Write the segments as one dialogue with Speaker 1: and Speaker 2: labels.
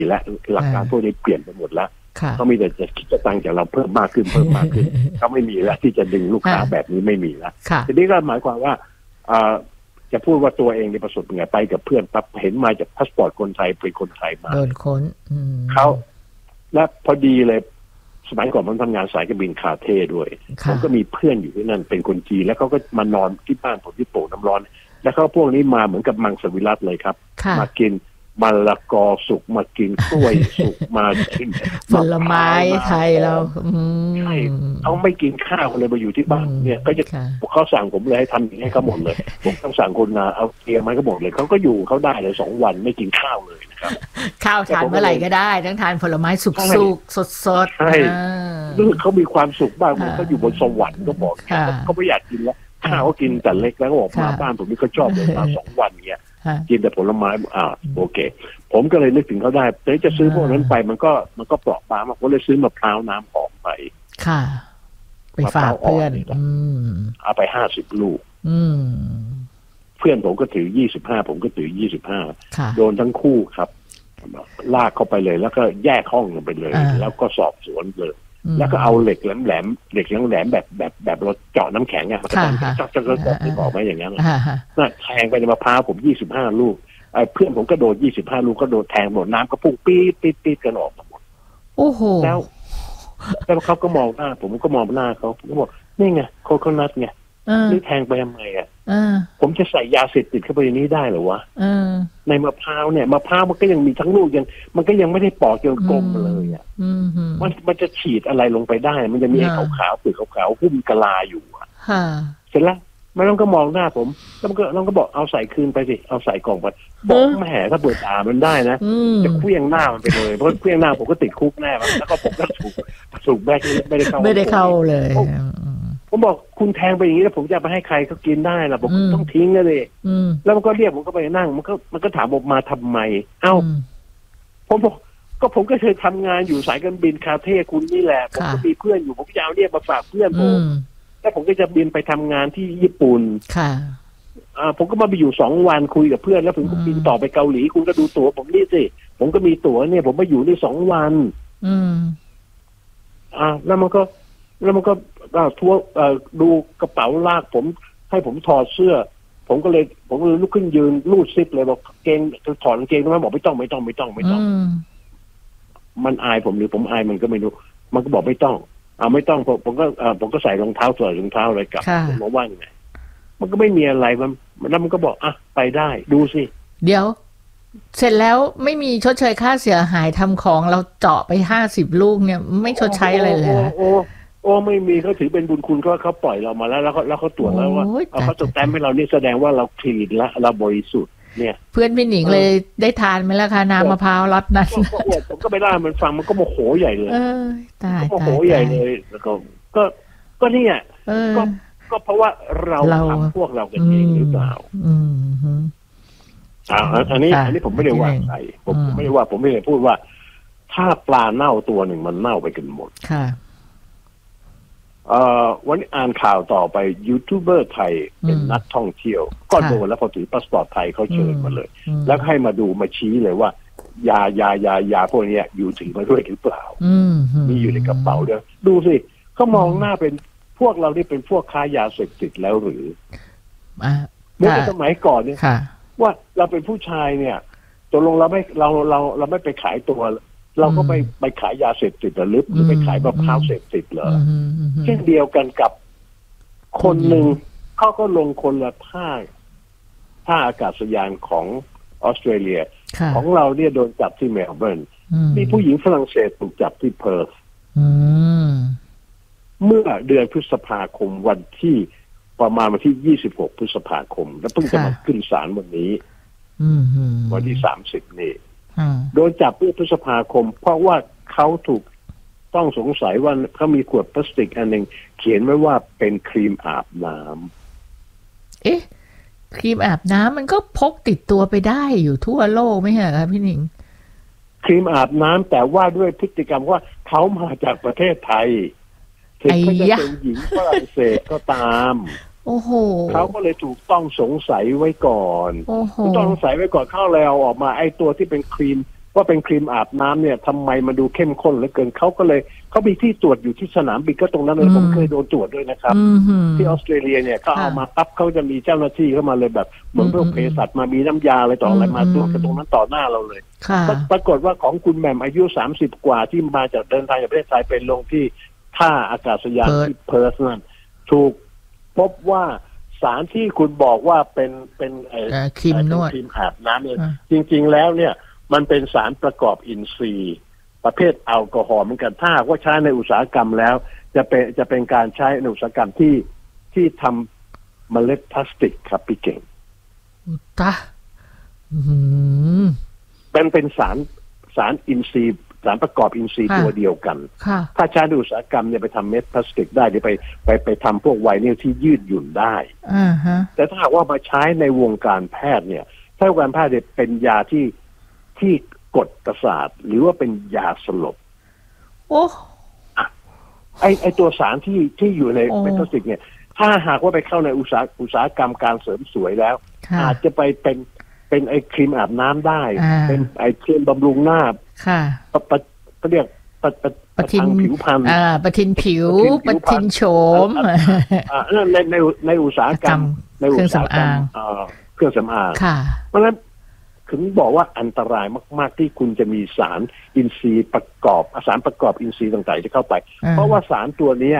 Speaker 1: และหลักการพวกนี้เปลี่ยนไปหมดแล้วเขามีแต่จะคิดจะตังจากเราเพิ่มมากขึ้นเขาไม่มีแล้วที่จะดึงลูกค้าแบบนี้ไม่มีแล้วทีนี้ก็หมายความว่าจะพูดว่าตัวเองในประสบไงไปกับเพื่อนปั๊บเห็นมาจากพาสปอร์ตคนไทยเป็นคนไทยมา
Speaker 2: โดนค้น
Speaker 1: เขาและพอดีเลยสมัยก่อนผมทำงานสายการบินคาเท่ด้วยผมก็มีเพื่อนอยู่ที่นั่นเป็นคนจีนแล้วเขาก็มานอนที่บ้านผมที่โป่งน้ำร้อนแล้วเขาพวกนี้มาเหมือนกับมังสวิรัติเลยครับมากินมะละกอสุกมากินกล้วยสุกมากิน
Speaker 2: ผลไม้ไทยเรา
Speaker 1: ใช่เขาไม่กินข้าวเลยมาอยู่ที่บ้านเนี่ยก็จะเขาสั่งผมเลยให้ทำอย่างนี้ให้เขาหมดเลยผมต้องสั่งคนงานเอาเตรียมมาก็หมดเลยเขาก็อยู่เขาได้เลย2 วันไม่กินข้าวเลยนะครับ
Speaker 2: ข้าวทานเมื่อไหร่ก็ได้ต้องทานผลไม้สุกสด
Speaker 1: ใช่เขามีความสุขมากเขาอยู่บนสวรรค์ก็บอกเขาไม่อยากกินแล้วข้าวเขากินแต่เล็กแล้วก็บอกมาบ้านผมนี่เขาชอบเลยมา2 วันเนี่ยกินแต่ผลไม้โอเคผมก็เลยนึกถึงเขาได้แต่จะซื้อพวกนั้นไปมันก็เปราะบางมากก็เลยซื้อมะพร้าวน้ำหอมไป
Speaker 2: ค่ะไปฝากเพื่อน
Speaker 1: เอาไป50 ลูกเพื่อนผมก็ถือ25ผมก็ถือ25โดนทั้งคู่ครับลากเข้าไปเลยแล้วก็แยกห้องกันไปเลยแล้วก็สอบสวนเลยแล้วก็เอาเหล็กแหลมแบบรถเจาะน้ำแข็งมันก็ต้องจะที่บอกมาอย่างนั้นน่ะแทงไปในมะพร้าวผม25 ลูกเพื่อนผมก็โดน25 ลูกก็โดนแทงหมดน้ำก็พุ่งปี๊ดกันออกมาหมด
Speaker 2: โอ้โห
Speaker 1: แล้วเขาก็มองหน้าผมก็มองหน้าเขาผมก็บอกนี่ไงโคโคนัทไงนี่แทงไปทำไมผมจะใส่ยาเสพติดเข้าไปในนี้ได้หรือวะในมะพร้าวเนี่ยมะพร้าวมันก็ยังมีทั้งลูกมันก็ยังไม่ได้ปอกจนกลมเลยมันจะฉีดอะไรลงไปได้มันจะมีไอ้ขาวๆเปลือกขาวๆหุ้มกะลาอยู่เสร็จแล้วมันต้องก็มองหน้าผมแล้วมันก็บอกเอาใส่คืนไปสิเอาใส่กล่องไปบอกแหมถ้าเปิดตามันได้นะจะเคลี้ยงหน้ามันไปเลยเพราะเคลี้ยงหน้าผมก็ติดคุกแน่แล้วก็ผมก็ถูกแบกไม่ได้
Speaker 2: เข้าเลย
Speaker 1: ผมบอกคุณแทงไปอย่างนี้แล้วผมจะไปให้ใครเขากินได้ล่ะผมต้องทิ้งเลยแล้วมันก็เรียกผมก็ไปนั่งมันก็ถามผมมาทำไมเอ้าผมบอกก็ผมก็เคยทำงานอยู่สายการบินคาเท่คุณนี่แหละผมก็มีเพื่อนอยู่ผมก็จะเอาเรียกมาฝากเพื่อนผมแล้วผมก็จะบินไปทำงานที่ญี่ปุ่นผมก็มาไปอยู่2 วันคุยกับเพื่อนแล้วผมก็บินต่อไปเกาหลีคุณก็ดูตั๋วผมนี่สิผมก็มีตั๋วเนี่ยผมมาอยู่นี่2 วันแล้วมันก็ทั่วดูกระเป๋าลากผมให้ผมถอดเสื้อผมก็เลยลุกขึ้นยืนลูดซิปเลยบอกเกงถอดกางเกงทำไมบอกไม่ต้องมันอายผมหรือผมอายมันก็ไม่รู้มันก็บอกไม่ต้องไม่ต้องผมก็ใส่รองเท้าอะไรกลับผมบอกว่าไงมันก็ไม่มีอะไรแล้วมันก็บอกไปได้ดูสิ
Speaker 2: เดี๋ยวเสร็จแล้วไม่มีชดเชยค่าเสียหายทำของเราเจาะไป50 ลูกเนี่ยไม่ชดใช้อะไรเลย
Speaker 1: ไม่มีเขาถือเป็นบุญคุณเขาปล่อยเรามาแล้วเขาตรวจแล้วว่าเขาจดแต้มให้เรานี่แสดงว่าเราคลีนและเราบริสุทธิ์เนี่ย
Speaker 2: เพื่อนพี่หนิงเลยได้ทานไหมล่ะคะน้ำมะพร้าวรสนั้น
Speaker 1: ผมก็ไปได้มันฟังมันก็โมโหใหญ่เลยโมโหใหญ่เลยแล้วก็นี่อ่ะก็เพราะว่าเราทำพวกเรากันเองหรือเปล่าอันนี้ผมไม่ได้ว่าใครผมไม่ได้ว่าผมไม่ได้พูดว่าถ้าปลาเน่าตัวหนึ่งมันเน่าไปกันหมดวันนี้อ่านข่าวต่อไปยูทูบเบอร์ไทยเป็นนักท่องเที่ยวก็โดนแล้วพอถือพาสปอร์ตไทยเขาเชิญมาเลยแล้วให้มาดูมาชี้เลยว่ายาพวกนี้อยู่ถือมาด้วยหรือเปล่ามีอยู่ในกระเป๋าด้วยดูสิเขามองหน้าเป็นพวกเราที่เป็นพวกค้ายาเสพติดแล้วหรือเมื่อสมัยก่อนเนี่ยว่าเราเป็นผู้ชายเนี่ยตกลงเราไม่ไปขายตัวเราก็ไปขายยาเสพติดหรือไปขายมะพร้าวเสพติดเหรอเช่นเดียวกันกับคนหนึ่งเขาก็ลงคนละท่าอากาศยานของออสเตรเลียของเราเนี่ยโดนจับที่เมลเบิร์นมีผู้หญิงฝรั่งเศสถูกจับที่เพิร์ธเมื่อเดือนพฤษภาคมวันที่ประมาณวันที่26 พฤษภาคมแล้วเพิ่งจะมาขึ้นศาลวันนี้วันที่30นี่โดนจับเมื่อพฤษภาคมเพราะว่าเขาถูกต้องสงสัยว่าเขามีขวดพลาสติกอันหนึ่งเขียนไว้ว่าเป็นครีมอาบน้
Speaker 2: ำครีมอาบน้ำมันก็พกติดตัวไปได้อยู่ทั่วโลกไม่ใช่เหรอครับพี่หนิง
Speaker 1: ครีมอาบน้ำแต่ว่าด้วยพฤติกรรมว่าเขามาจากประเทศไทยถึงเขาจะเป็นหญิงฝรั่งเศสก็ตามเขาก็เลยถูกต้องสงสัยไว้ก่อนถูกต้องสงสัยไว้ก่อนเข้าแล้วออกมาไอ้ตัวที่เป็นครีมว่าเป็นครีมอาบน้ำเนี่ยทำไมมันดูเข้มข้นเหลือเกินเขาก็เลยเขามีที่ตรวจอยู่ที่สนามบินก็ตรงนั้นเลยผมเคยโดนตรวจด้วยนะครับที่ออสเตรเลียเนี่ยเขาเอามาปั๊บเขาจะมีเจ้าหน้าที่เข้ามาเลยแบบเหมือนพวกเภสัชมามีน้ำยาอะไรต่ออะไรมาตรวจกันตรงนั้นต่อหน้าเราเลยปรากฏว่าของคุณแหม่มอายุ30 กว่าที่มาจากเดินทางจากประเทศไทยไปลงที่ท่าอากาศยานที่เพิร์ธนั่นถูกพบว่าสารที่คุณบอกว่าเป็น
Speaker 2: ครีมนวด
Speaker 1: ครีมอาบน้ำเนี่ยจริงๆแล้วเนี่ยมันเป็นสารประกอบอินทรีย์ประเภทแอลกอฮอล์เหมือนกันถ้าว่าใช้ในอุตสาหกรรมแล้วจะเป็นการใช้ในอุตสาหกรรมที่ทำเมล็ดพลาสติกครับพี่เก่งเป็นสารอินทรีย์สารประกอบอินทรีย์ตัวเดียวกันถ้าใช้ในอุตสาหกรรมเนี่ยไปทำเม็ดพลาสติกได้หรือไปทำพวกไวนิลที่ยืดหยุ่นได้แต่ถ้าหากว่ามาใช้ในวงการแพทย์เนี่ยถ้าวงการแพทย์เนี่ยเป็นยาที่กดประสาทหรือว่าเป็นยาสลบ
Speaker 2: โอ้
Speaker 1: ไอตัวสารที่อยู่ในเม็ดพลาสติกเนี่ยถ้าหากว่าไปเข้าในอุตสาหกรรมการเสริมสวยแล้วอาจจะไปเป็นไอครีมอาบน้ำได้เป็นไอครีมบำรุงหน้าเขาเรียกประทินผิวพรรณ
Speaker 2: ประทินผิวประทินโฉม
Speaker 1: ในอุตสาหกรรม
Speaker 2: เครื่องสำอาง
Speaker 1: เพราะฉะนั้นถึงบอกว่าอันตรายมากๆที่คุณจะมีสารอินทรีย์สารประกอบอินทรีย์ต่างๆที่เข้าไปเพราะว่าสารตัวนี้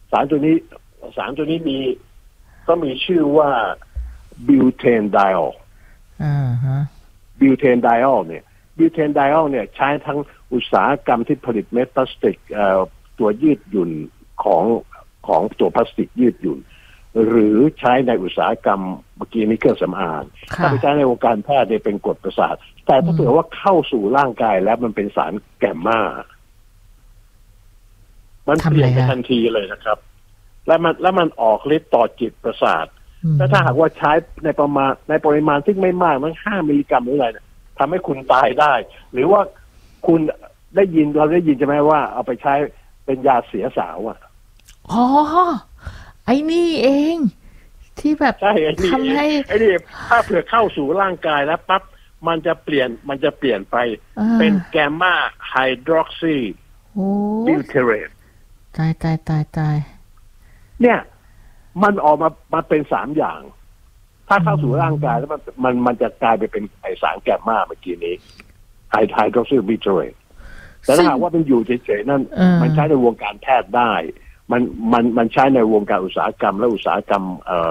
Speaker 1: มีชื่อว่าบิวเทนไดออลบิวเทนไดออลเนี่ยใช้ทั้งอุตสาหกรรมที่ผลิตเม็ดพลาสติกตัวยืดหยุ่นของตัวพลาสติกยืดหยุ่นหรือใช้ในอุตสาหกรรมเมื่อกี้นี้เครื่องสำอางถ้าไปใช้ในวงการแพทย์เนี่ยเป็นกรดประสาทแต่ถ้าเผื่อว่าเข้าสู่ร่างกายแล้วมันเป็นสารแกมมามันเปลี่ยนไปทันทีเลยนะครับแล้วมันออกฤทธิ์ต่อจิตประสาทและถ้าหากว่าใช้ในปริมาณที่ไม่มากมัน5 มิลลิกรัมหรืออะไรเนี่ยทำให้คุณตายได้หรือว่าคุณเราได้ยินใช่ไหมว่าเอาไปใช้เป็นยาเสียสาวอ่ะ
Speaker 2: อ๋อไอ้นี่เองที่แบบทำให้
Speaker 1: ไอ้นี่ถ้าเผื่อเข้าสู่ร่างกายแล้วปั๊บมันจะเปลี่ยนไปเป็นแกมมาไฮดรอกซีบิวเทเรต
Speaker 2: ตาย
Speaker 1: เนี่ยมันออกมาเป็น3 อย่างถ้าเข้าสู่ร่างกายแล้วมันจะกลายไปเป็นไอสารแกมมาเมื่อกี้นี้ไฮดรอกซีบิวเทเรตแต่ถ้าหากว่ามันอยู่เฉยๆนั่นมันใช้ในวงการแพทย์ได้มันใช้ในวงการอุตสาหกรรมและอุตสาหกรรม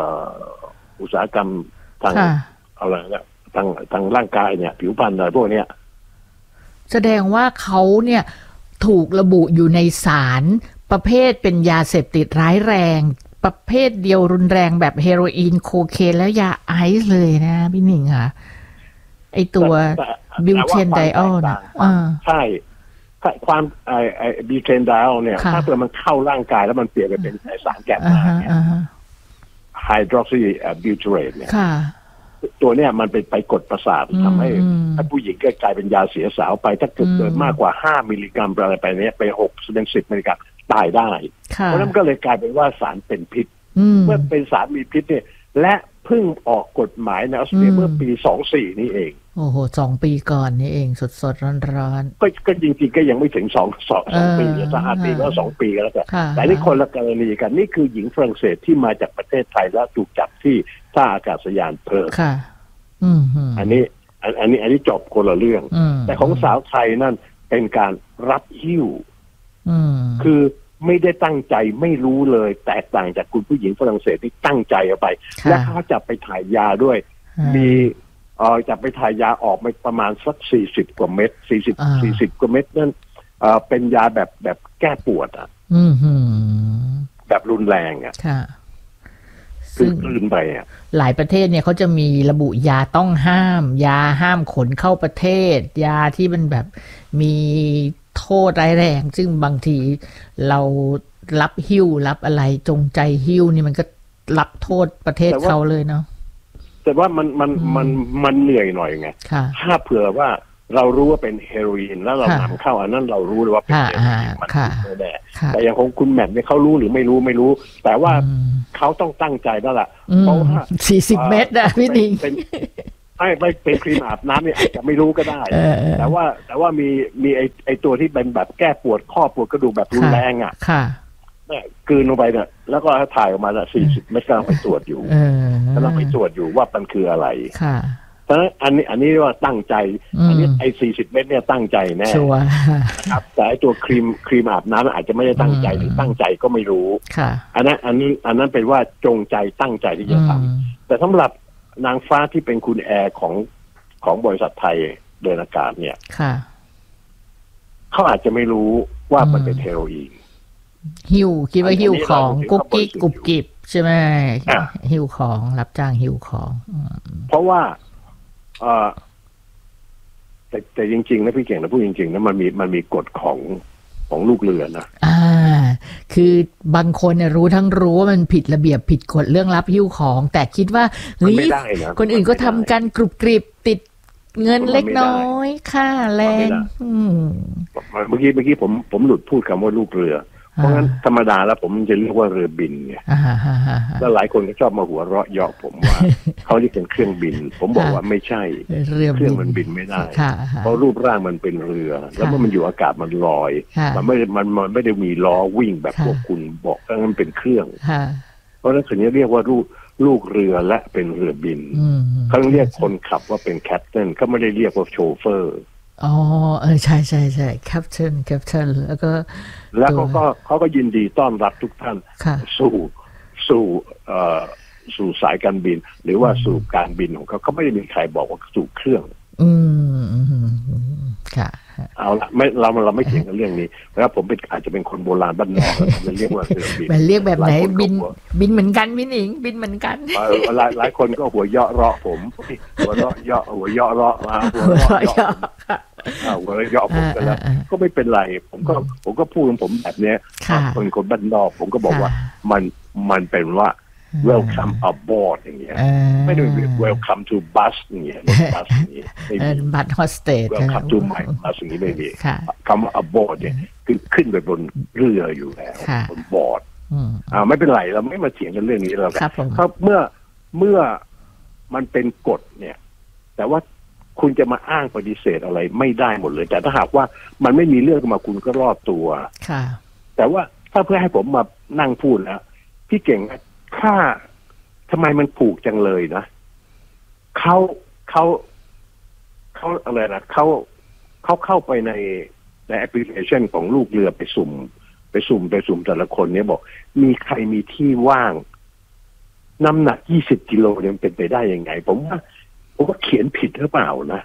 Speaker 1: ทางอะไรนะทางร่างกายเนี่ยผิวพรรณอะไรพวกเนี้ย
Speaker 2: แสดงว่าเขาเนี่ยถูกระบุอยู่ในสารประเภทเป็นยาเสพติดร้ายแรงประเภทเดียวรุนแรงแบบเฮโรอีนโคเคนแล้วยาไอซ์เลยนะพี่หนิงค่ะไอตัวบิวเทนไดออลนะ
Speaker 1: ใช่ความบิวเทนไดออลเนี่ยถ้าเกิดมันเข้าร่างกายแล้วมันเปลี่ยนไปเป็นสารแกมมาเนี่ยไฮดรอกซีบิวเทเรตเนี่ยตัวเนี้ยมันไปกดประสาททำให้ผู้หญิงก็กลายเป็นยาเสียสาวไปถ้าเกิดมากกว่า5 มิลลิกรัมอะไรไปเนี้ยไป6 ถึง 10 มิลลิกรัมตายได้เพราะนั้นก็เลยกลายเป็นว่าสารเป็นพิษเมื่อเป็นสารมีพิษเนี่ยและเพิ่งออกกฎหมายในออสเตรเลียเมื่อปี24นี่เอง
Speaker 2: โอ้โห2 ปีก่อนนี่เองสดร้อน
Speaker 1: ก็จริงๆก็ยังไม่ถึง2 ปีจะ5 ปีก็2 ปีแล้วแต่นี่คนละกรณีกันนี่คือหญิงฝรั่งเศสที่มาจากประเทศไทยแล้วถูกจับที่ท่าอากาศยานเพิร์ธอันนี้จบคนละเรื่องแต่ของสาวไทยนั่นเป็นการรับหิ้วคือไม่ได้ตั้งใจไม่รู้เลยแตกต่างจากคุณผู้หญิงฝรั่งเศสที่ตั้งใจเอาไปและเขาจะไปถ่ายยาด้วยมีจะไปถ่ายยาออกมาประมาณสัก40 กว่าเม็ด40 กว่าเม็ดนั่นเป็นยาแบบแก้ปวดอ่ะแบบรุนแรงอ่ะซึ่งลืมไปอ่ะ
Speaker 2: หลายประเทศเนี่ยเขาจะมีระบุยาต้องห้ามยาห้ามขนเข้าประเทศยาที่มันแบบมีโทษร้ายแรงซึ่งบางทีเรารับหิ้วรับอะไรจงใจหิ้วนี่มันก็รับโทษประเทศเขาเลยเนาะ
Speaker 1: แต่ว่ามันเหนื่อยหน่อยไงถ้าเผื่อว่าเรารู้ว่าเป็นเฮโรอีนแล้วเรานำเข้าอันนั้นเรารู้เลยว่าเป็นเฮโรอีนมันไม่แน่แต่อย่างของคุณแหม่มเนี่ยเขารู้หรือไม่รู้แต่ว่าเขาต้องตั้งใจแล้วล่ะเพราะว่า
Speaker 2: 40 เม็ดนะพี่นิง
Speaker 1: ไม่เป็นครีมอาบน้ำเนี่ยอาจจะไม่รู้ก็ได้แต่ว่ามีไอตัวที่เป็นแบบแก้ปวดข้อปวดกระดูกแบบรุนแรงอ่ะเนี่ยกลืนลงไปเนี่ยแล้วก็ถ่ายออกมาละ40 เม็ดกำลังไปตรวจอยู่กำลังไปตรวจอยู่ว่ามันคืออะไรเพราะฉะนั้นอันนี้ว่าตั้งใจอันนี้ไอ้40 เม็ดเนี่ยตั้งใจแน่นะครับแต่ไอ้ตัวครีมอาบน้ำอาจจะไม่ได้ตั้งใจหรือตั้งใจก็ไม่รู้อันนั้นเป็นว่าจงใจตั้งใจที่จะทำแต่สำหรับนางฟ้าที่เป็นคุณแอร์ของบริษัทไทยเดินอากาศเนี่ยเขาอาจจะไม่รู้ว่ามันเป็นเฮโรอีน
Speaker 2: หิวคิดว่าหิวของกุ๊กกิ๊กกุบกิบใช่ไหมหิวของรับจ้างหิวของ
Speaker 1: เพราะว่าแต่จริงๆนะพี่เก่งนะพูดจริงๆนะมันมีกฎของลูกเรือนะ
Speaker 2: คือบางคนเนี่ยรู้ทั้งรู้ว่ามันผิดระเบียบผิดกฎเรื่องรับหิ้วของแต่คิดว่าเฮ้ยคนอื่นก็ทำกันกรุบกริบติดเงินเล็กน้อยค่าแรง
Speaker 1: เมื่อกี้ผมหลุดพูดคำว่าลูกเรือเพราะงั้นธรรมดาแล้วผมจะเรียกว่าเรือบินไงแล้วหลายคนก็ชอบมาหัวเราะเยาะผมว่าเขาเรียกเป็นเครื่องบินผมบอกว่าไม่ใช่เครื่องมันบินไม่ได้เพราะรูปร่างมันเป็นเรือแล้วเมื่อมันอยู่อากาศมันลอยมันไม่ได้มีล้อวิ่งแบบพวกคุณบอกดังนั้นเป็นเครื่องเพราะฉะนั้นถึงจะเรียกว่าลูกเรือและเป็นเรือบินเขาเรียกคนขับว่าเป็นแคปเทนเขาไม่ได้เรียกว่าโชเฟอร์
Speaker 2: อ๋อใช่แคปเทนแล้ว
Speaker 1: เขาก็ยินดีต้อนรับทุกท่านสู่สายการบินหรือว่าสู่การบินของเขาไม่ได้มีใครบอกว่าสู่เครื่อง
Speaker 2: ค่ะ
Speaker 1: เอาละไม่เราไม่เถียงกันเรื่องนี้แล้วผมอาจจะเป็นคนโบราณบ้านนอกมันเรียกว่าเรือบิน
Speaker 2: มันเรียกแบบไหนบินเหมือนกันบินเองบินเหมือนกัน
Speaker 1: หลายคนก็หัวเยาะเราะผมหัวเยาะหัวเราะผมกันแล้วก็ไม่เป็นไรผมก็พูดของผมแบบนี้คนบ้านนอกผมก็บอกว่ามันเป็นว่า welcome aboard อย่างเงี้ยไม่ได้ welcome to bus อย่างเงี้ยบัสอย่างเงี้ย
Speaker 2: บัสโฮสเตส
Speaker 1: welcome to my bus อย่างงี้ไม่มีคำว่า aboard เนี่ยคือขึ้นไปบนเรืออยู่แล้วบนบอร์ดไม่เป็นไรเราไม่มาเถียงกันเรื่องนี้แล้วครับเมื่อมันเป็นกฎเนี่ยแต่ว่าคุณจะมาอ้างปฏิเสธอะไรไม่ได้หมดเลยแต่ถ้าหากว่ามันไม่มีเรื่องมาคุณก็รอดตัวแต่ว่าถ้าเพื่อให้ผมมานั่งพูดแล้วพี่เก่งค่าทำไมมันผูกจังเลยนะเขาอะไรนะเขาเข้าไปในแอปพลิเคชันของลูกเรือไปสุ่มแต่ละคนเนี่ยบอกมีใครมีที่ว่างน้ำหนัก20 กิโลเนี่ยเป็นไปได้ยังไงผมว่าเขียนผิดหรือเปล่านะ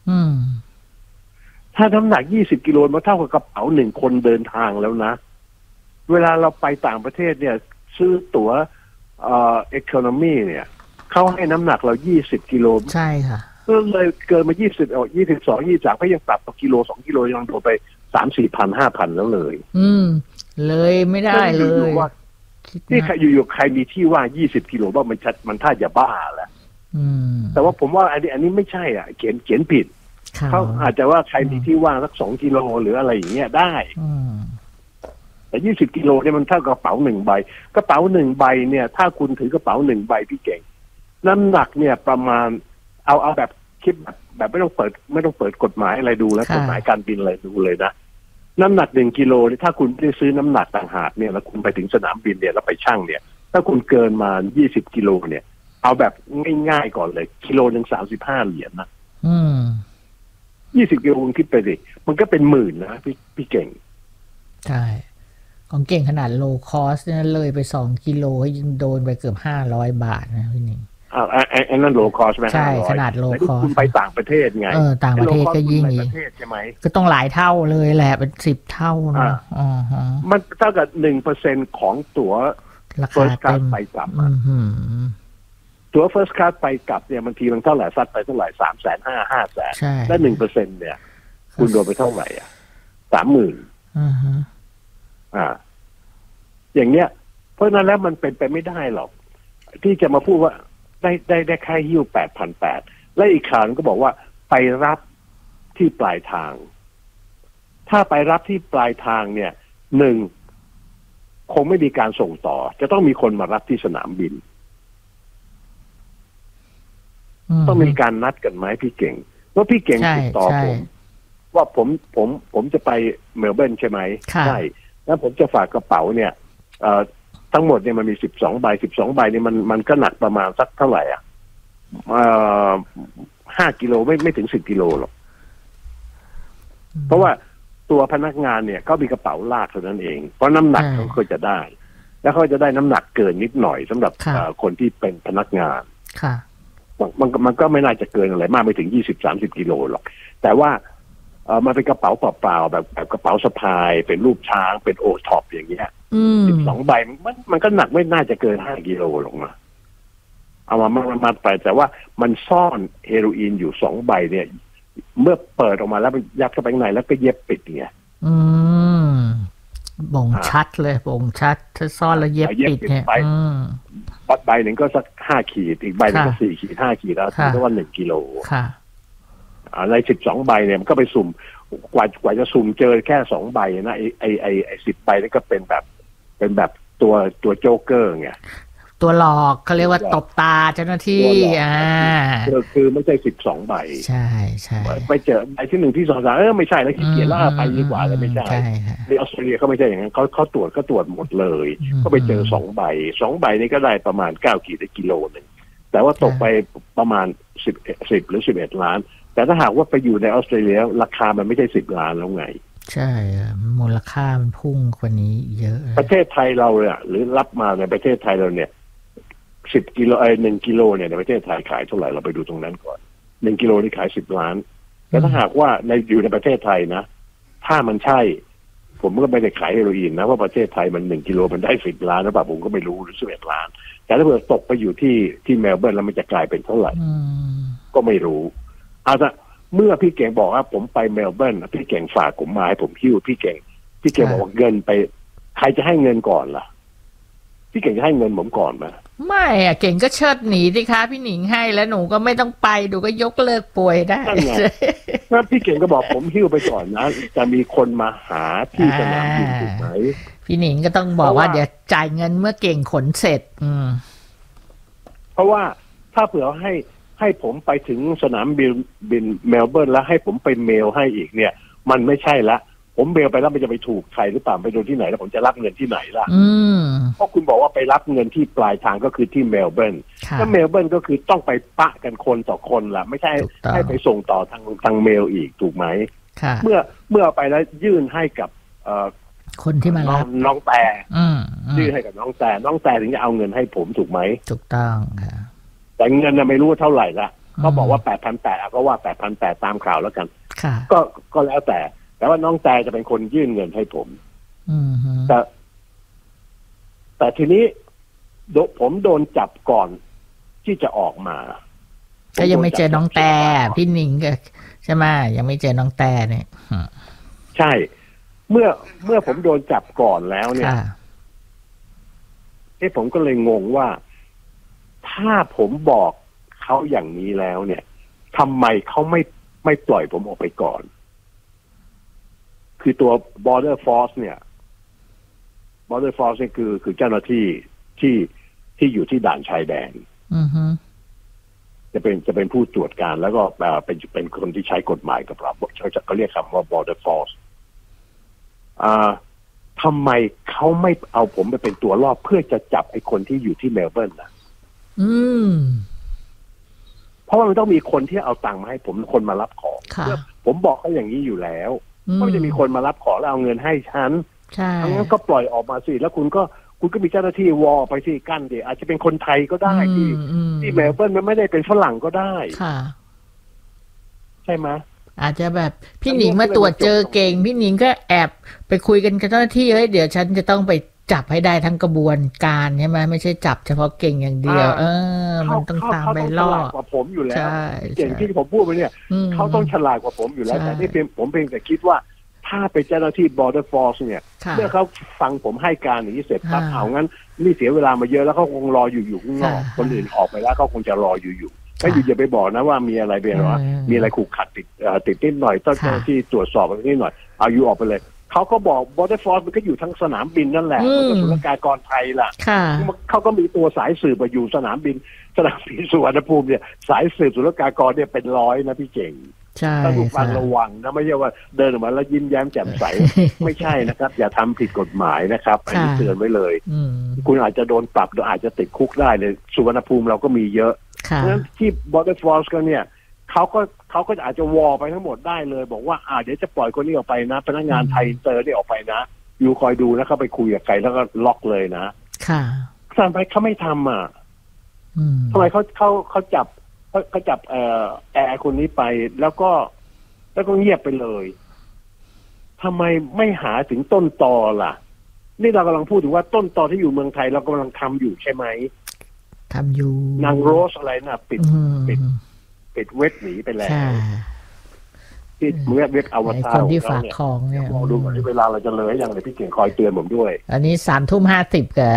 Speaker 1: ถ้าน้ำหนัก20 กิโลมันเท่ากับกระเป๋า1 คนเดินทางแล้วนะเวลาเราไปต่างประเทศเนี่ยซื้อตั๋วeconomy เนี่ยเขาให้น้ำหนักเรา20 กิโล
Speaker 2: ใช่ค่ะ
Speaker 1: ก็เลยเกินมา20 22 23ก็ยังปรับต่อกิโล2 กิโลยังโดนไป 3-4 พัน 5,000แล้วเลย
Speaker 2: เลยไม่ได้เลย
Speaker 1: นี่ใครอยู่ๆใครมีที่ว่าง20 กิโลว่ามันท่าจะบ้าแหละแต่ว่าผมว่าอันนี้ไม่ใช่อ่ะเขียนผิดเขาอาจจะว่าใครมีที่ว่างสัก2 กิโลหรืออะไรอย่างเงี้ยได้แต่20 กิโลเนี่ยมันเท่ากับกระเป๋า1 ใบกระเป๋า1 ใบเนี่ยถ้าคุณถือกระเป๋า1 ใบพี่เก่งน้ำหนักเนี่ยประมาณเอาแบบคิดแบบไม่ต้องเปิดกฎหมายอะไรดูแล้วกฎหมายการบินอะไรดูเลยนะน้ำหนัก1 กิโลเนี่ยถ้าคุณไม่ได้ซื้อน้ำหนักต่างหากเนี่ยแล้วคุณไปถึงสนามบินเนี่ยแล้วไปชั่งเนี่ยถ้าคุณเกินมา20 กิโลเนี่ยเอาแบบง่ายๆก่อนเลยกิโลนึง35 เหรียญนะ20 กิโลคุณคิดไปสิมันก็เป็น10,000นะพี่เก่ง
Speaker 2: ใช่ของเก่งขนาดโลคอสเนี่ยเลยไป2 กิโลยังโดนไปเกือบ500 บาทนะพี่นิ่ง
Speaker 1: อันนั้นโลคอสไหม
Speaker 2: ใช่ขนาดโลคอส
Speaker 1: คุณไปต่างประเทศไง
Speaker 2: ต่างประเทศก็ยิ่งอีก
Speaker 1: ใช่ไหม
Speaker 2: ก็ต้องหลายเท่าเลยแหละเป็น10 เท่านะ
Speaker 1: มันเท่ากับ 1% ของตั๋ว first class ไปกลับตั๋ว first class ไปกลับเนี่ยบางทีมันเท่าไหร่ซัดไปเท่าไหร่350,000 500,000และ 1% เนี่ยคุณโดนไปเท่าไหร่30,000อย่างเงี้ยเพราะนั้นแล้วมันเป็นไปไม่ได้หรอกที่จะมาพูดว่าได้ค่าหิ้ว 8,800 และอีกข่าวนึงก็บอกว่าไปรับที่ปลายทางถ้าไปรับที่ปลายทางเนี่ย1คงไม่มีการส่งต่อจะต้องมีคนมารับที่สนามบินต้องมีการนัดกันไหมพี่เก่งเพราะพี่เก่งติดต่อผมว่าผมจะไปเมลเบิร์นใช่ไหมใช่แล้วผมจะฝากกระเป๋าเนี่ยทั้งหมดเนี่ยมันมี12 ใบเนี่ยมันก็หนักประมาณสักเท่าไหร่5 กิโลไม่ถึง10 กิโลหรอกเพราะว่าตัวพนักงานเนี่ยเขามีกระเป๋าลากเท่านั้นเองเพราะน้ำหนักเขาก็จะได้แล้วเขาจะได้น้ำหนักเกินนิดหน่อยสำหรับคนที่เป็นพนักงานมันก็ไม่น่าจะเกินอะไรมากไม่ถึง20-30 กิโลหรอกแต่ว่ามันเป็นกระเป๋าเปล่าๆแบบกระเป๋าสะพายเป็นรูปช้างเป็นโอท็อปอย่างเงี้ย12 ใบมันก็หนักไม่น่าจะเกิน5 กิโลหรอกนะเอามาไปแต่ว่ามันซ่อนเฮโรอีนอยู่2 ใบเนี่ยเมื่อเปิดออกมาแล้วยัดเข้าไปข้างในแล้วก็เย็บปิดไง
Speaker 2: บ่งชัดเลยบ่งชัดถ้าซ่อนแล้วเย็บปิดเนี่ย
Speaker 1: ใบหนึ่งก็สัก5 ขีดอีกใบหนึ่งก็4 ขีด5 ขีดแล้วถือว่า1 กิโลใน12 ใบเนี่ยมันก็ไปสุ่มกว่าจะสุ่มเจอแค่2 ใบนะไอ้10 ใบนี่ก็เป็นแบบตัวโจ๊กเกอร์ไง
Speaker 2: ตัวหลอกเขาเรียกว่าตบตาเจ้าหน้าที่
Speaker 1: คือไม่ใช่12 ใบ
Speaker 2: ใช่
Speaker 1: ไปเจอใบที่1ที่2 3ไม่ใช่แล้วขี้เกียจล่าไปดีกว่าแล้วไม่ใช่ในออสเตรเลียเขาไม่ใช่อย่างนั้นเขาตรวจหมดเลยก็ไปเจอ2 ใบนี่ก็ได้ประมาณ9 ขีดกิโลนึงแต่ว่าตกไปประมาณ10หรือ11 ล้านแต่ถ้าหากว่าไปอยู่ในออสเตรเลียราคามันไม่ใช่10 ล้านแล้วไง
Speaker 2: ใช่มูลค่ามันพุ่งกว่านี้เยอะ
Speaker 1: ประเทศไทยเราเนี่ยหรือรับมาในประเทศไทยเราเนี่ย10 กิโล1 กิโลเนี่ยในประเทศไทยขายเท่าไหร่เราไปดูตรงนั้นก่อน1 กิโลนี่ขาย10 ล้านแต่ถ้าหากว่าอยู่ในประเทศไทยนะถ้ามันใช่ผมก็ไม่ได้ขายเฮโรอีนนะว่าประเทศไทยมัน1 กิโลมันได้10 ล้านหรือเปล่าผมก็ไม่รู้หรือ11 ล้านแต่ถ้าเกิดตกไปอยู่ที่เมลเบิร์นแล้วมันจะกลายเป็นเท่าไหร่ก็ไม่รู้เอาละเมื่อพี่เก่งบอกว่าผมไปเมลเบิร์นพี่เก่งฝากผมมาให้ผมหิ้วพี่เก่งบอกว่าเงินไปใครจะให้เงินก่อนล่ะพี่เก่งจะให้เงินผมก่อนไหม
Speaker 2: ไม่อะเก่งก็เชิดหนีสิคะพี่หนิงให้แล้วหนูก็ไม่ต้องไปหนูก็ยกเลิกป่วยได้
Speaker 1: ถ้าพี่เก่งก็บอกผมหิ้วไปก่อนนะจะมีคนมาหาที่สนามบินถูกไหม
Speaker 2: พี่หนิงก็ต้องบอกว่าเดี๋ยวจ่ายเงินเมื่อเก่งขนเสร็จ
Speaker 1: เพราะว่าถ้าเผื่อให้ผมไปถึงสนามบินเมลเบิร์นแล้วให้ผมไปเมลให้อีกเนี่ยมันไม่ใช่ละผมเมลไปแล้วมันจะไปถูกใครหรือเปล่าไปโดนที่ไหนแล้วผมจะรับเงินที่ไหนล่ะเพราะคุณบอกว่าไปรับเงินที่ปลายทางก็คือที่เมลเบิร์นถ้าเมลเบิร์นก็คือต้องไปปะกันคนต่อคนล่ะไม่ใช่ให้ไปส่งต่อทางเมลอีกถูกไหมเมื่อไปแล้วยื่นให้กับ
Speaker 2: คนที่มารับ
Speaker 1: น้องแต่ยื่นให้กับน้องแต่ถึงจะเอาเงินให้ผมถูกไหม
Speaker 2: ถูกต้องค่ะ
Speaker 1: แต่เงินไม่รู้เท่าไหร่ละเขาบอกว่า 8,800 ก็ว่า 8,800 ตามข่าวแล้วกันก็แล้วแต่ว่าน้องแต่จะเป็นคนยื่นเงินให้ผมแต่ทีนี้ผมโดนจับก่อนที่จะออกมา
Speaker 2: ก็ยังไม่เจอน้องแต่พี่หนิงก็ใช่ไหมยังไม่เจอน้องแต่เนี่ย
Speaker 1: ใช่เมื่อผมโดนจับก่อนแล้วเนี่ยผมก็เลยงงว่าถ้าผมบอกเขาอย่างนี้แล้วเนี่ยทำไมเขาไม่ปล่อยผมออกไปก่อนคือตัว border force เนี่ย border force นี่คือเจ้าหน้าที่ที่อยู่ที่ด่านชายแดนจะเป็นผู้ตรวจการแล้วก็เป็นคนที่ใช้กฎหมายกับเราเขาเรียกคำว่า border force ทำไมเขาไม่เอาผมไปเป็นตัวล่อเพื่อจะจับไอ้คนที่อยู่ที่เมลเบิร์นนะเพราะว่ามันต้องมีคนที่เอาตังค์มาให้ผมคนมารับของผมบอกเขาอย่างนี้อยู่แล้วว่าจะมีคนมารับของแล้วเอาเงินให้ฉันงั้นก็ปล่อยออกมาสิแล้วคุณก็มีเจ้าหน้าที่วอไปสิกั้นดิอาจจะเป็นคนไทยก็ได้ที่เมลเบิร์นมันไม่ได้เป็นฝรั่งก็ได้ใช่ไหม
Speaker 2: อาจจะแบบพี่หนิงมาตรวจเจอเก่งพี่หนิงก็แอบไปคุยกันกับเจ้าหน้าที่เฮ้ยเดี๋ยวฉันจะต้องไปจับให้ได้ทั้งกระบวนการใช่ไหมไม่ใช่จับเฉพาะเก่งอย่างเดียวมันต้องตามไปล่อก
Speaker 1: ว่าผมอยู่แล้วเก่งที่ผมพูดไปเนี่ยเขาต้องฉลาดกว่าผมอยู่แล้วแต่ที่ผมเพียงแต่คิดว่าถ้าเป็นเจ้าหน้าที่ border force เนี่ยเมื่อเขาฟังผมให้การอย่างนี้เสร็จปั๊บเอางั้นนี่เสียเวลามาเยอะแล้วเขาคงรออยู่ข้างนอกคนอื่นออกไปแล้วเขาคงจะรออยู่ไม่อยู่อย่าไปบอกนะว่ามีอะไรเป็นว่ามีอะไรขู่ขัดติดนิดหน่อยต้องที่ตรวจสอบนิดหน่อยเอาอยู่ออกไปเลยเขาก็บอกบอเตอร์ฟอร์สมันก็อยู่ทั้งสนามบินนั่นแหละมันก็ศุลกากรไทยล่ะเขาก็มีตัวสายสืบอยู่สนามบินสุวรรณภูมิเนี่ยสายสืบศุลกากรเนี่ยเป็นร้อยนะพี่เจ๋งต้องดูฟังระวังนะไม่ใช่ว่าเดินออกมาแล้วยิ้มแย้มแจ่มใส ไม่ใช่นะครับอย่าทำผิดกฎหมายนะครับอันนี้เตือนไว้เลยคุณอาจจะโดนปรับหรืออาจจะติดคุกได้เลยสุวรรณภูมิเราก็มีเยอะเพราะฉะนั้นที่บอเตอร์ฟอร์สก็เนี่ยเขาก็อาจจะวอไปทั้งหมดได้เลยบอกว่าเดี๋ยวจะปล่อยคนนี้ออกไปนะพนักงานไทยอินเตอร์นี่ออกไปนะอยู่คอยดูนะเขาไปคุยกับใครแล้วก็ล็อกเลยนะ
Speaker 2: ค่ะ
Speaker 1: ทำไมเขาไม่ทำทำไมเขาจับแอร์คนนี้ไปแล้วก็เงียบไปเลยทำไมไม่หาถึงต้นตอล่ะนี่เรากำลังพูดถึงว่าต้นตอที่อยู่เมืองไทยเรากำลังทำอยู่ใช่ไหม
Speaker 2: ทำอยู่
Speaker 1: นางโรสอะไรนะปิดเว็บหนีไปแล้วที่เว็บอวตาร
Speaker 2: คนที่ฝากของเนี่ย
Speaker 1: มองดูก่อนที่เวลาเราจะเลยอย่างไรพี่เก่งคอยเตือนผมด้วย
Speaker 2: อันนี้3:50กัน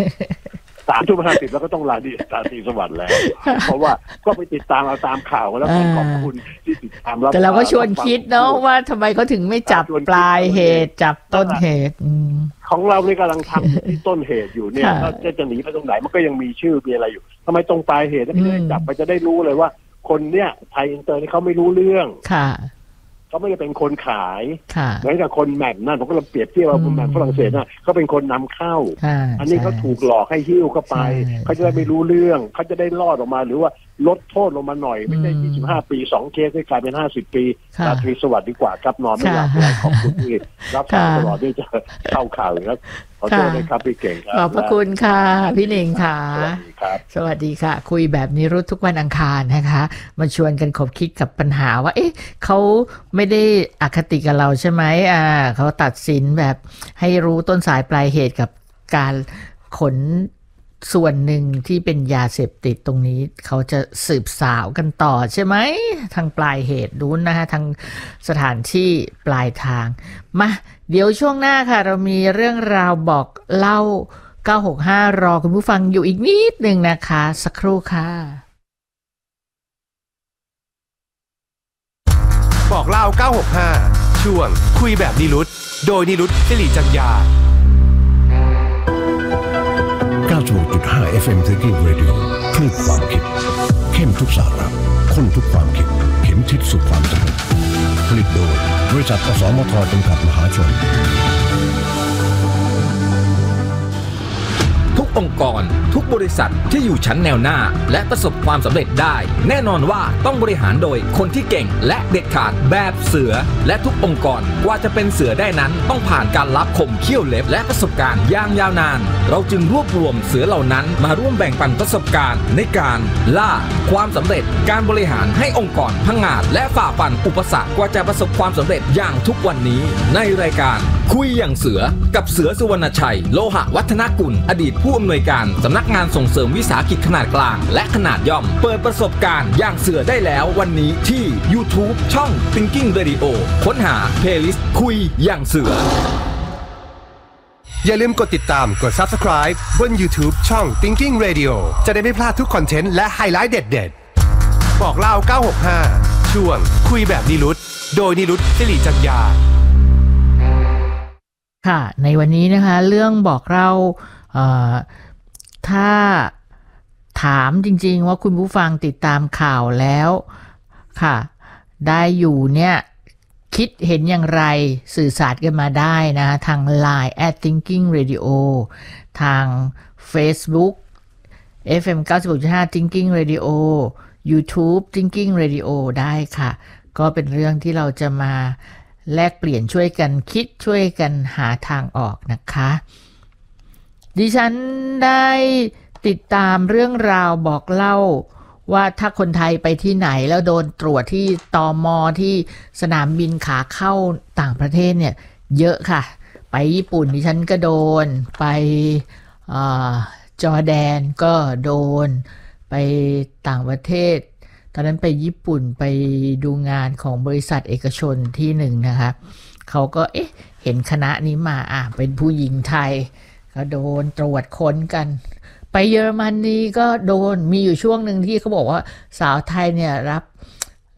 Speaker 1: 3:50แล้วก็ต้องลาดีสวัสดิ์แล้วเพราะว่าก็ไปติดตามเอาตามข่าวแล้วขอบคุณที่ติดตาม
Speaker 2: แต่เราก็ชวนคิดเนาะว่าทำไมเขาถึงไม่จับปลายเหตุจับต้นเหตุ
Speaker 1: ของเราเนี่ยกำลังทำที่ต้นเหตุอยู่เนี่ยจะหนีไปตรงไหนมันก็ยังมีชื่อมีอะไรอยู่ทำไมตรงปลายเหตุไม่ได้จับไปจะได้รู้เลยว่าคนเนี่ยไทยอินเตอร์นี่เขาไม่รู้เรื่องเขาไม่ได้เป็นคนขายเหมือนกับคนแมกนั่นผมก็เลยเปรียบเทียบว่าคนแมกฝรั่งเศสน่ะเขาเป็นคนนำเข้าอันนี้เขาถูกหลอกให้หิ้วเข้าไปเขาจะได้ไม่รู้เรื่องเขาจะได้รอดออกมาหรือว่าลดโทษลงมาหน่อยไม่ใช่25 ปี2 เคสให้กลายเป็น50 ปีราตรีสวัสดิ์ดีกว่าครับนอนไม่หลับแล้วขอบคุณที่รับฟังตลอดด้วยจะเข้าข่าวครับขอโทษด้วยครับพี่เก่งครับ
Speaker 2: ขอบพระคุณค่ะพี่หนิงค่ะสวัสดีค่ะคุยแบบนี้รู้ทุกวันอังคารนะคะมาชวนกันขบคิดกับปัญหาว่าเอ๊ะเขาไม่ได้อคติกับเราใช่ไหมเขาตัดสินแบบให้รู้ต้นสายปลายเหตุกับการขนส่วนหนึ่งที่เป็นยาเสพติดตรงนี้เขาจะสืบสาวกันต่อใช่ไหมทางปลายเหตุนู้นนะคะทางสถานที่ปลายทางมาเดี๋ยวช่วงหน้าค่ะเรามีเรื่องราวบอกเล่า965รอคุณผู้ฟังอยู่อีกนิดหนึ่งนะคะสักครู่ค่ะ
Speaker 3: บอกเล่า965ช่วงคุยแบบนิรุตโดยนิรุตศิริจัญญา
Speaker 4: 96.5 FM Thinking Radio คลื่นความคิดเข้มทุกสาระข้นทุกความคิดเข็มทิศสู่ความสำเร็จผลิตโดยบริษัทอสมทจำกัดมหาชน
Speaker 5: ทุกองค์กรทุกบริษัทที่อยู่ชั้นแนวหน้าและประสบความสำเร็จได้แน่นอนว่าต้องบริหารโดยคนที่เก่งและเด็ดขาดแบบเสือและทุกองค์กรกว่าจะเป็นเสือได้นั้นต้องผ่านการลับคมเขี้ยวเล็บและประสบการณ์อย่างยาวนานเราจึงรวบรวมเสือเหล่านั้นมาร่วมแบ่งปันประสบการณ์ในการล่าความสำเร็จการบริหารให้องค์กรพังงาดและฝ่าฟันอุปสรรคกว่าจะประสบความสำเร็จอย่างทุกวันนี้ในรายการคุยอย่างเสือกับเสือสุวรรณชัยโลหะวัฒนกุลอดีตผู้อำนวยการสำนักงานส่งเสริมวิสาหกิจขนาดกลางและขนาดย่อมเปิดประสบการณ์อย่างเสือได้แล้ววันนี้ที่ YouTube ช่อง Thinking Radio ค้นหา Playlist คุยอย่างเสือ
Speaker 3: อย่าลืมกดติดตามกด Subscribe บน YouTube ช่อง Thinking Radio จะได้ไม่พลาดทุกคอนเทนต์และไฮไลท์เด็ดๆบอกเล่า965ช่วงคุยแบบนิรุตโดยนิรุตศิริจัญญา
Speaker 2: ค่ะในวันนี้นะคะเรื่องบอกเราถ้าถามจริงๆว่าคุณผู้ฟังติดตามข่าวแล้วค่ะได้อยู่เนี่ยคิดเห็นอย่างไรสื่อสารกันมาได้นะทาง Line @Thinking Radio ทาง Facebook FM 96.5 Thinking Radio YouTube Thinking Radio ได้ค่ะก็เป็นเรื่องที่เราจะมาแลกเปลี่ยนช่วยกันคิดช่วยกันหาทางออกนะคะดิฉันได้ติดตามเรื่องราวบอกเล่าว่าถ้าคนไทยไปที่ไหนแล้วโดนตรวจที่ตม.ที่สนามบินขาเข้าต่างประเทศเนี่ยเยอะค่ะไปญี่ปุ่นดิฉันก็โดนไปจอร์แดนก็โดนไปต่างประเทศตอนนั้นไปญี่ปุ่นไปดูงานของบริษัทเอกชนที่หนึ่งนะคะเขาก็เห็นคณะนี้มาเป็นผู้หญิงไทยก็โดนตรวจค้นกันไปเยอรมนีก็โดนมีอยู่ช่วงหนึ่งที่เขาบอกว่าสาวไทยเนี่ย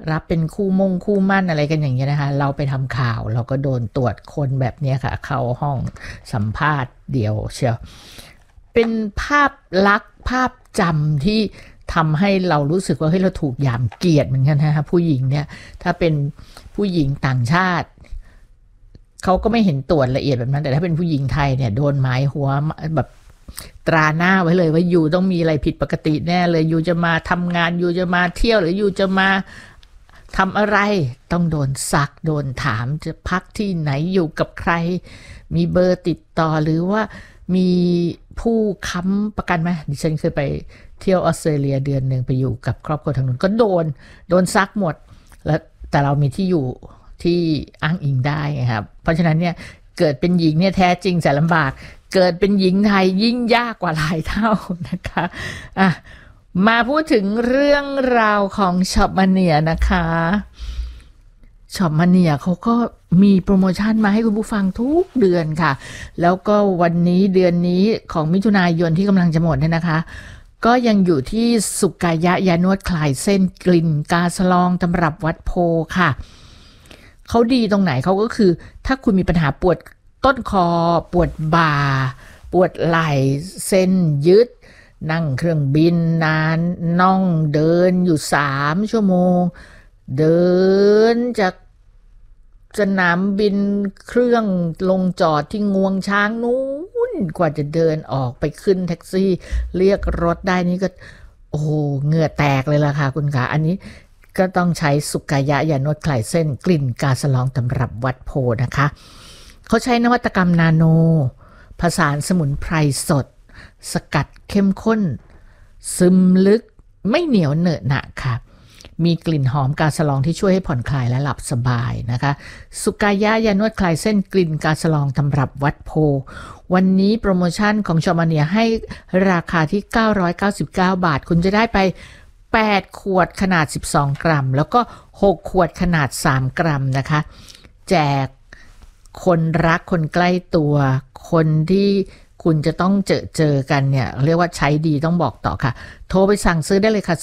Speaker 2: รับเป็นคู่มั่นอะไรกันอย่างเงี้ยนะคะเราไปทำข่าวเราก็โดนตรวจคนแบบนี้ค่ะเข้าห้องสัมภาษณ์เดียวเชียวเป็นภาพลักษณ์ภาพจำที่ทำให้เรารู้สึกว่าเฮ้ยเราถูกหยามเกียรติเหมือนกันนะคะผู้หญิงเนี่ยถ้าเป็นผู้หญิงต่างชาติเขาก็ไม่เห็นตรวจละเอียดแบบนั้นแต่ถ้าเป็นผู้หญิงไทยเนี่ยโดนหมายหัวแบบตราหน้าไว้เลยว่ายูต้องมีอะไรผิดปกติแน่เลยยูจะมาทำงานยูจะมาเที่ยวหรือยูจะมาทำอะไรต้องโดนซักโดนถามจะพักที่ไหนอยู่กับใครมีเบอร์ติดต่อหรือว่ามีผู้ค้ำประกันไหมดิฉันเคยไปเที่ยวออสเตรเลียเดือนหนึ่งไปอยู่กับครอบครัวทางนู้นก็โดนซักหมดแล้วแต่เรามีที่อยู่ที่อ้างอิงได้ครับเพราะฉะนั้นเนี่ยเกิดเป็นหญิงเนี่ยแท้จริงแสนลำบากเกิดเป็นหญิงไทยยิ่งยากกว่าหลายเท่านะคะมาพูดถึงเรื่องราวของช็อปมาเนียนะคะช็อปมาเนียเขาก็มีโปรโมชั่นมาให้คุณผู้ฟังทุกเดือนค่ะแล้วก็วันนี้เดือนนี้ของมิถุนายนที่กำลังจะหมดเนี่ยนะคะก็ยังอยู่ที่สุกายะยานวดคลายเส้นกลิ่นกาสลองตำรับวัดโพค่ะเขาดีตรงไหนเขาก็คือถ้าคุณมีปัญหาปวดต้นคอปวดบ่าปวดไหล่เส้นยืดนั่งเครื่องบินนานน่องเดินอยู่3 ชั่วโมงเดินจากสนามบินเครื่องลงจอดที่งวงช้างนู้นกว่าจะเดินออกไปขึ้นแท็กซี่เรียกรถได้นี่ก็โอ้โหเหงื่อแตกเลยล่ะค่ะคุณขาอันนี้ก็ต้องใช้สุกายะยานวดคลายเส้นกลิ่นกาสลองตำรับวัดโพนะคะเขาใช้นวัตกรรมนาโนผสานสมุนไพรสดสกัดเข้มข้นซึมลึกไม่เหนียวเหนอะหนะค่ะมีกลิ่นหอมกาสลองที่ช่วยให้ผ่อนคลายและหลับสบายนะคะสุกายะยานวดคลายเส้นกลิ่นกาสลองตำรับวัดโพวันนี้โปรโมชั่นของชอมาเนียให้ราคาที่999 บาทคุณจะได้ไป8 ขวดขนาด12 กรัมแล้วก็6 ขวดขนาด3 กรัมนะคะแจกคนรักคนใกล้ตัวคนที่คุณจะต้องเจอกันเนี่ยเรียกว่าใช้ดีต้องบอกต่อค่ะโทรไปสั่งซื้อได้เลยค่ะ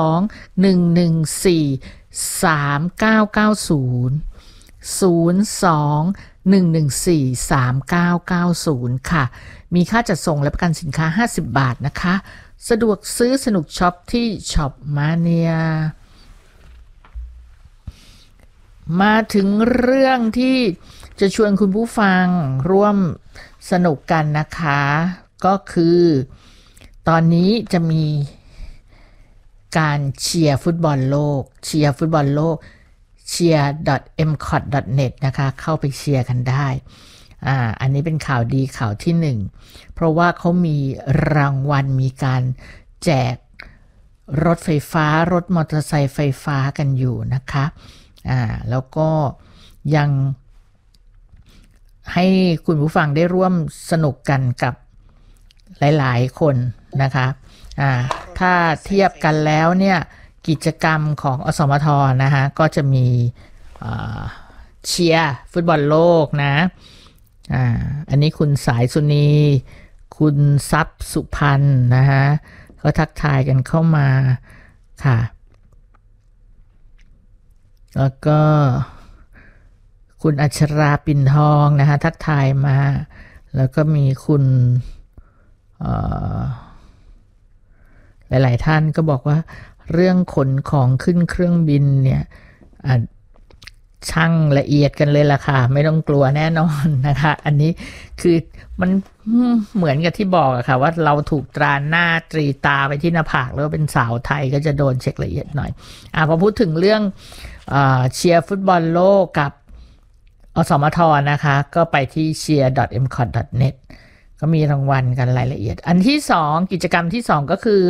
Speaker 2: 02-114-3990 ค่ะมีค่าจัดส่งและประกันสินค้า50 บาทนะคะสะดวกซื้อสนุกช็อปที่ช็อปมาเนียมาถึงเรื่องที่จะชวนคุณผู้ฟังร่วมสนุกกันนะคะก็คือตอนนี้จะมีการเชียร์ฟุตบอลโลกcheer.mcot.net นะคะเข้าไปเชียร์กันได้อันนี้เป็นข่าวดีข่าวที่1เพราะว่าเขามีรางวัลมีการแจกรถไฟฟ้ารถมอเตอร์ไซค์ไฟฟ้ากันอยู่นะคะแล้วก็ยังให้คุณผู้ฟังได้ร่วมสนุกกันกับหลายๆคนนะคะถ้าเทียบกันแล้วเนี่ยกิจกรรมของอสมทนะคะก็จะมีเชียร์ฟุตบอลโลกนะอันนี้คุณสายสุนีคุณทรัพย์สุพรรณนะคะก็ทักทายกันเข้ามาค่ะแล้วก็คุณอัชราปิ่นทองนะคะทักทายมาแล้วก็มีคุณหลายๆท่านก็บอกว่าเรื่องขนของขึ้นเครื่องบินเนี่ยช่างละเอียดกันเลยล่ะค่ะไม่ต้องกลัวแน่นอนนะคะอันนี้คือมันเหมือนกับที่บอกอะค่ะว่าเราถูกตราหน้าตรีตาไปที่หน้าผากแล้วเป็นสาวไทยก็จะโดนเช็คละเอียดหน่อยพอพูดถึงเรื่องเชียร์ฟุตบอลโลกกับอสมทนะคะก็ไปที่ cheer.mcot.net ก็มีรางวัลกันรายละเอียดอันที่2กิจกรรมที่2ก็คือ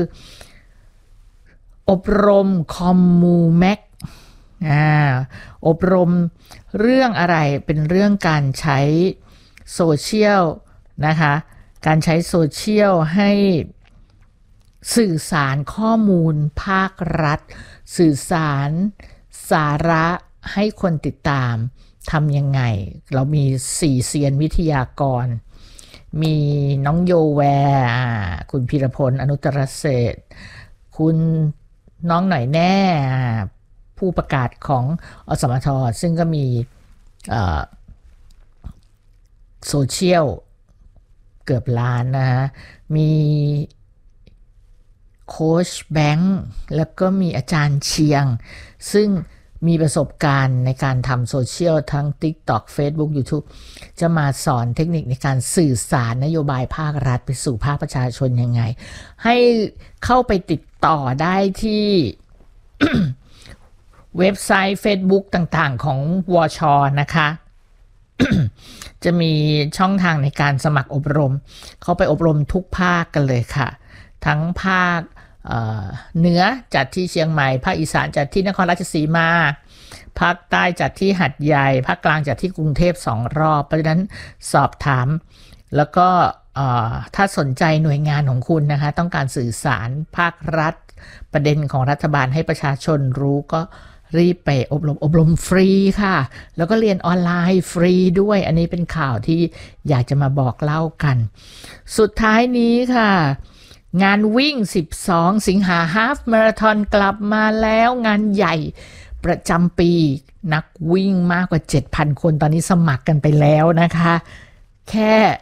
Speaker 2: อบรมคอมมูแม็กอบรมเรื่องอะไรเป็นเรื่องการใช้โซเชียลนะคะการใช้โซเชียลให้สื่อสารข้อมูลภาครัฐสื่อสารสาระให้คนติดตามทำยังไงเรามี4เซียนวิทยากรมีน้องโยแวร์คุณพีรพลอนุตตรเศรษฐ์คุณน้องหน่อยแน่ผู้ประกาศของอสมทซึ่งก็มีโซเชียลเกือบล้านนะฮะมีโค้ชแบงค์แล้วก็มีอาจารย์เชียงซึ่งมีประสบการณ์ในการทำโซเชียลทั้ง TikTok Facebook YouTube จะมาสอนเทคนิคในการสื่อสารนโยบายภาครัฐไปสู่ภาคประชาชนยังไงให้เข้าไปติดต่อได้ที่ เว็บไซต์ Facebook ต่างๆของวช.นะคะ จะมีช่องทางในการสมัครอบรมเข้าไปอบรมทุกภาคกันเลยค่ะทั้งภาคเหนือจัดที่เชียงใหม่ภาคอีสานจัดที่นครราชสีมาภาคใต้จัดที่หัดใหญ่ภาคกลางจัดที่กรุงเทพ2 รอบเพราะฉะนั้นสอบถามแล้วก็ถ้าสนใจหน่วยงานของคุณนะคะต้องการสื่อสารภาครัฐประเด็นของรัฐบาลให้ประชาชนรู้ก็รีบไปอบรมฟรีค่ะแล้วก็เรียนออนไลน์ฟรีด้วยอันนี้เป็นข่าวที่อยากจะมาบอกเล่ากันสุดท้ายนี้ค่ะงานวิ่ง12 สิงหาฮาล์ฟมาราธอนกลับมาแล้วงานใหญ่ประจำปีนักวิ่งมากกว่า 7,000 คนตอนนี้สมัครกันไปแล้วนะคะแค่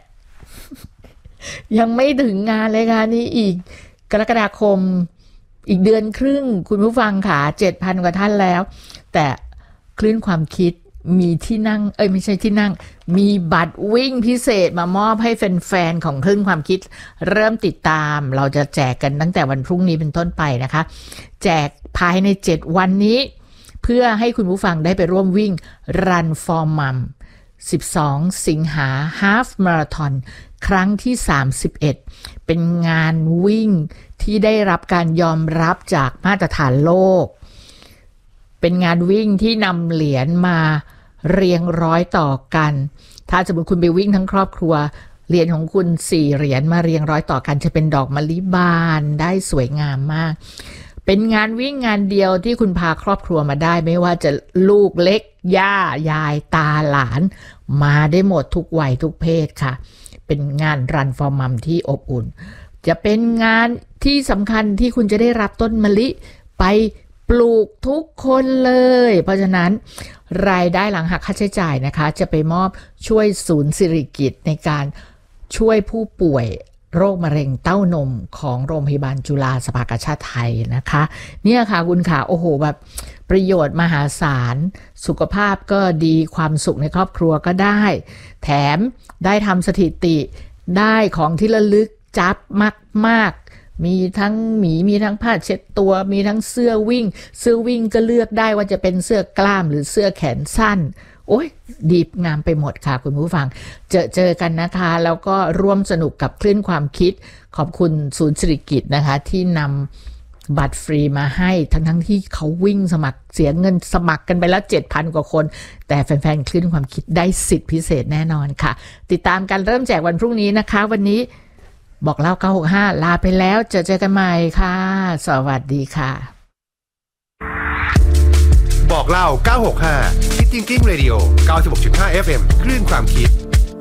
Speaker 2: ยังไม่ถึงงานเลยค่ะนี่อีกกรกฎาคมอีกเดือนครึ่งคุณผู้ฟังค่ะ 7,000 กว่าท่านแล้วแต่คลื่นความคิดมีที่นั่งไม่ใช่ที่นั่งมีบัตรวิ่งพิเศษมามอบให้แฟนๆของคลื่นความคิดเริ่มติดตามเราจะแจกกันตั้งแต่วันพรุ่งนี้เป็นต้นไปนะคะแจกภายใน7วันนี้เพื่อให้คุณผู้ฟังได้ไปร่วมวิ่ง Run for Mom 12 สิงหาฮาล์ฟมาราธอนครั้งที่31เป็นงานวิ่งที่ได้รับการยอมรับจากมาตรฐานโลกเป็นงานวิ่งที่นำเหรียญมาเรียงร้อยต่อกันถ้าสมมติคุณไปวิ่งทั้งครอบครัวเหรียญของคุณ4เหรียญมาเรียงร้อยต่อกันจะเป็นดอกมะลิบานได้สวยงามมากเป็นงานวิ่งงานเดียวที่คุณพาครอบครัวมาได้ไม่ว่าจะลูกเล็กย่ายายตาหลานมาได้หมดทุกวัยทุกเพศค่ะเป็นงาน Run for Mom ที่อบอุ่นจะเป็นงานที่สำคัญที่คุณจะได้รับต้นมะลิไปปลูกทุกคนเลยเพราะฉะนั้นรายได้หลังหักค่าใช้จ่ายนะคะจะไปมอบช่วยศูนย์สิริกิติ์ในการช่วยผู้ป่วยโรคมะเร็งเต้านมของโรงพยาบาลจุฬาสภากาชาดไทยนะคะเนี่ยค่ะคุณค่ะโอ้โหแบบประโยชน์มหาศาลสุขภาพก็ดีความสุขในครอบครัวก็ได้แถมได้ทำสถิติได้ของที่ระลึกจับมากๆมีทั้งหมีมีทั้งผ้าเช็ดตัวมีทั้งเสื้อวิ่งก็เลือกได้ว่าจะเป็นเสื้อกล้ามหรือเสื้อแขนสั้นโอ้ยดีงามไปหมดค่ะคุณผู้ฟังเจอกันนะคะแล้วก็ร่วมสนุกกับคลื่นความคิดขอบคุณศูนย์สิริกิติ์นะคะที่นำบัตรฟรีมาให้ทั้งที่เขาวิ่งสมัครเสียเงินสมัครกันไปแล้ว 7,000 กว่าคนแต่แฟนๆคลื่นความคิดได้สิทธิพิเศษแน่นอนค่ะติดตามกันเริ่มแจกวันพรุ่งนี้นะคะวันนี้บอกเล่า965ลาไปแล้วเจอกันใหม่ค่ะสวัสดีค่ะ
Speaker 3: บอกเล่า965ที่ Thinking Radio 96.5 FM คลื่นความคิด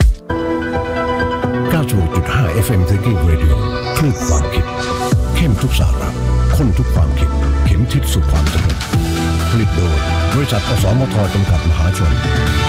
Speaker 4: 96.5 FM Thinking Radio คลื่นความคิดเข้มทุกสาระข้นทุกความคิดเข็มทิศสู่ความสำเร็จผลิตโดยบริษัทอสมทจำกัดมหาชน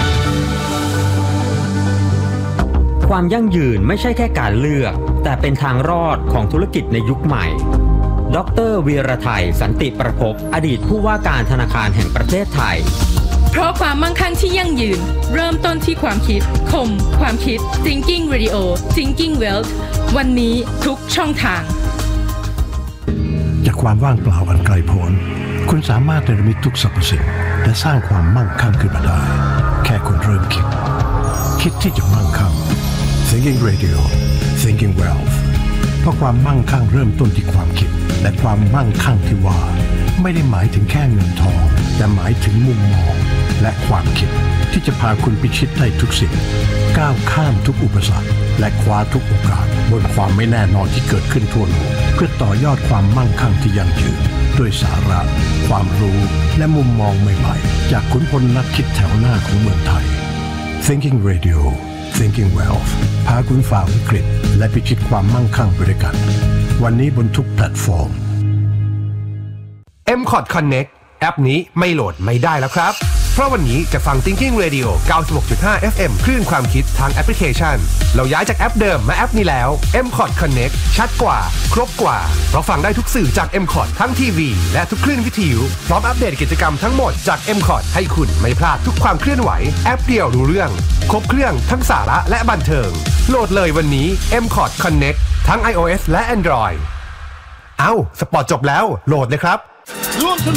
Speaker 6: ความยั่งยืนไม่ใช่แค่การเลือกแต่เป็นทางรอดของธุรกิจในยุคใหม่ดร.วีรไทยสันติประภพอดีตผู้ว่าการธนาคารแห่งประเทศไทย
Speaker 7: เพราะความมั่งคั่งที่ยั่งยืนเริ่มต้นที่ความคิดคมความคิด Thinking Radio Thinking Wealth วันนี้ทุกช่องทาง
Speaker 4: จากความว่างเปล่าอันไกลโพ้นคุณสามารถเนรมิตทุกสรรพสิ่งและสร้างความมั่งคั่งขึ้นมาได้แค่คุณเริ่มคิดที่จะมั่งคั่ง Thinking Radio Thinking Wealth เพราะความมั่งคั่งเริ่มต้นที่ความคิดและความมั่งคั่งที่ว่าไม่ได้หมายถึงแค่เงินทองแต่หมายถึงมุมมองและความคิดที่จะพาคุณพิชิตได้ทุกสิ่งก้าวข้ามทุกอุปสรรคและคว้าทุกโอกาสบนความไม่แน่นอนที่เกิดขึ้นทั่วโลกเพื่อต่อยอดความมั่งคั่งที่ยั่งยืนด้วยสาระความรู้และมุมมองใหม่ๆจากขุนพลนักคิดแถวหน้าของเมืองไทย Thinking Radio Thinking Wealth พาคุณฝ่าวิกฤตและพิชิตความมั่งคั่งไปด้วยกันวันนี้บนทุกแพลตฟอร์ม
Speaker 3: MCOT Connect แอปนี้ไม่โหลดไม่ได้แล้วครับเพราะวันนี้จะฟัง Thinking Radio 96.5 FM คลื่นความคิดทางแอปพลิเคชันเราย้ายจากแอปเดิมมาแอปนี้แล้ว M-Cod Connect ชัดกว่าครบกว่าเพราะฟังได้ทุกสื่อจาก M-Cod ทั้งทีวีและทุกคลื่นวิทยุพร้อมอัปเดตกิจกรรมทั้งหมดจาก M-Cod ให้คุณไม่พลาดทุกความเคลื่อนไหวแอปเดียวรู้เรื่องครบเครื่องทั้งสาระและบันเทิงโหลดเลยวันนี้ M-Cod Connect ทั้ง iOS และ Android สปอร์ตจบแล้วโหลดเลยครับ
Speaker 8: ร่วมส